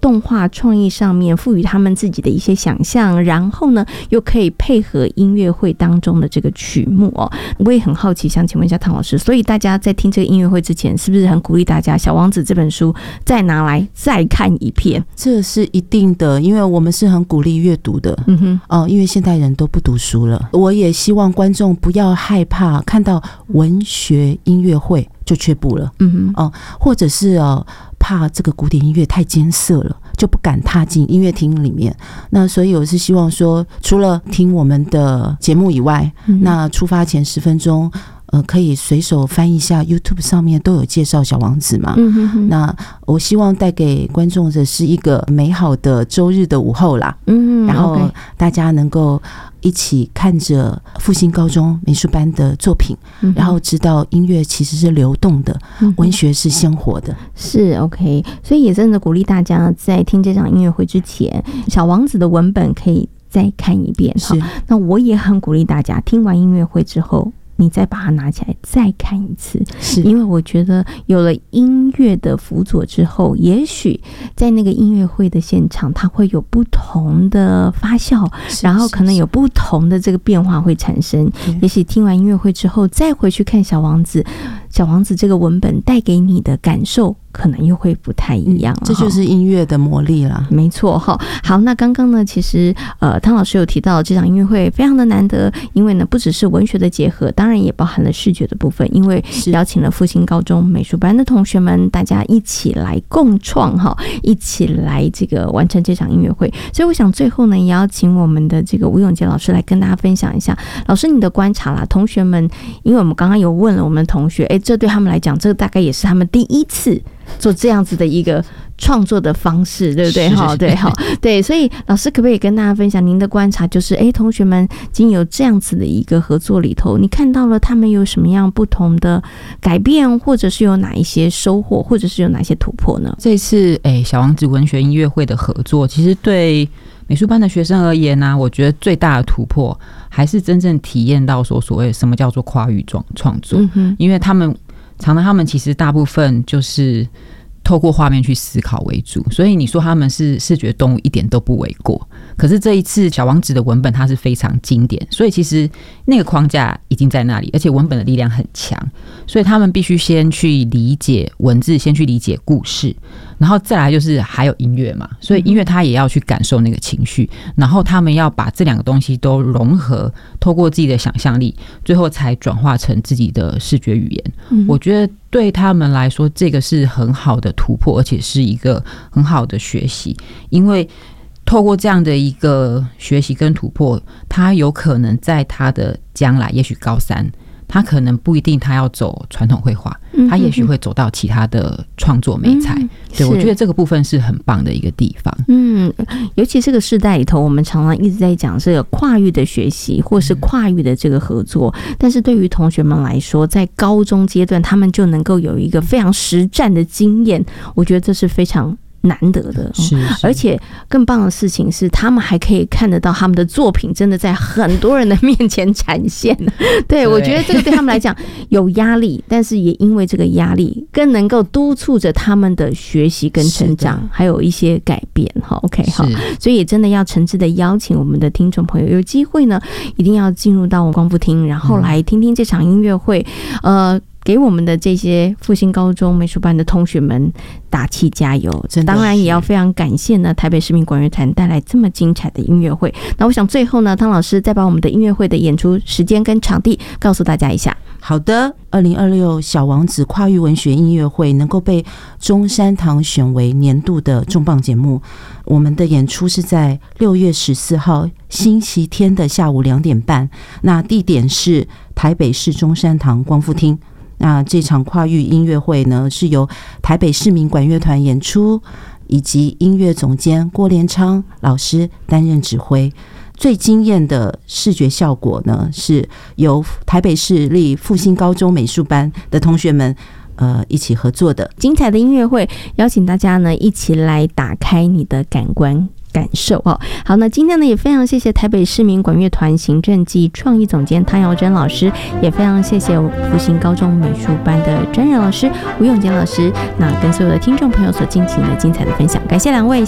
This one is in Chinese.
动画创意上面赋予他们自己的一些想象，然后呢又可以配合音乐会当中的这个曲目哦。我也很好奇，想请问一下唐老师，所以大家在听这个音乐会之前，是不是很鼓励大家《小王子》这本书再拿来再看一遍？ 这是一定的，因为我们是很鼓励阅读的。因为现代人都不读书了，我也希望观众不要害怕看到文学音乐会就却步了。或者是怕这个古典音乐太艰涩了，就不敢踏进音乐厅里面。那所以我是希望说，除了听我们的节目以外，那出发前10分钟可以随手翻一下 YouTube 上面都有介绍小王子嘛。那我希望带给观众的是一个美好的周日的午后啦。然后大家能够一起看着复兴高中美术班的作品，然后知道音乐其实是流动的，文学是鲜活的。 是 OK， 所以也真的鼓励大家在听这场音乐会之前，小王子的文本可以再看一遍。那我也很鼓励大家听完音乐会之后，你再把它拿起来再看一次，因为我觉得有了音乐的辅佐之后，也许在那个音乐会的现场，它会有不同的发酵，然后可能有不同的这个变化会产生。也许听完音乐会之后，再回去看小王子这个文本带给你的感受可能又会不太一样。 这就是音乐的魔力啦。 没错。好，那刚刚呢，其实汤老师有提到这场音乐会非常的难得，因为呢不只是文学的结合，当然也包含了视觉的部分，因为邀请了复兴高中美术班的同学们，大家一起来共创一起来这个完成这场音乐会。所以我想最后呢，也要请我们的这个吴永杰老师来跟大家分享一下，老师你的观察啦，同学们，因为我们刚刚有问了我们的同学，这对他们来讲，这个大概也是他们第一次做这样子的一个创作的方式，对不对？对，所以老师可不可以跟大家分享您的观察，就是同学们经有这样子的一个合作里头，你看到了他们有什么样不同的改变，或者是有哪一些收获，或者是有哪些突破呢？ 这次小王子文学音乐会的合作，其实对美术班的学生而言呢，我觉得最大的突破还是真正体验到所谓什么叫做跨域创作。因为他们其实大部分就是透过画面去思考为主，所以你说他们是视觉动物一点都不为过。可是这一次小王子的文本它是非常经典，所以其实那个框架已经在那里，而且文本的力量很强，所以他们必须先去理解文字，先去理解故事，然后再来就是还有音乐嘛，所以音乐它也要去感受那个情绪，然后他们要把这两个东西都融合，透过自己的想象力，最后才转化成自己的视觉语言。我觉得对他们来说，这个是很好的突破，而且是一个很好的学习，因为透过这样的一个学习跟突破，他有可能在他的将来，也许高3，他可能不一定他要走传统绘画，他也许会走到其他的创作媒材。对，我觉得这个部分是很棒的一个地方。 尤其这个世代里头，我们常常一直在讲这个跨域的学习或是跨域的这个合作，但是对于同学们来说，在高中阶段他们就能够有一个非常实战的经验，我觉得这是非常难得的。而且更棒的事情是，他们还可以看得到他们的作品真的在很多人的面前展现。对，我觉得这个对他们来讲有压力，但是也因为这个压力更能够督促着他们的学习跟成长，还有一些改变。OK， 好，所以也真的要诚挚的邀请我们的听众朋友，有机会呢一定要进入到我光复厅，然后来听听这场音乐会，给我们的这些复兴高中美术班的同学们打气加油。当然也要非常感谢呢台北市民管乐团带来这么精彩的音乐会。那我想最后呢，汤老师再把我们的音乐会的演出时间跟场地告诉大家一下。 好的，2026小王子跨域文学音乐会能够被中山堂选为年度的重磅节目。我们的演出是在6月14号星期天的下午2点半，那地点是台北市中山堂光复厅。那这场跨域音乐会呢，是由台北市民管乐团演出，以及音乐总监郭连昌老师担任指挥。最惊艳的视觉效果呢，是由台北市立复兴高中美术班的同学们一起合作的精彩的音乐会，邀请大家呢一起来打开你的感官感受。好，那今天呢也非常谢谢台北市民管乐团行政暨创意总监汤瑶珍老师，也非常谢谢复兴高中美术班的专任老师吴永杰老师，那跟所有的听众朋友所进行的精彩的分享，感谢两位。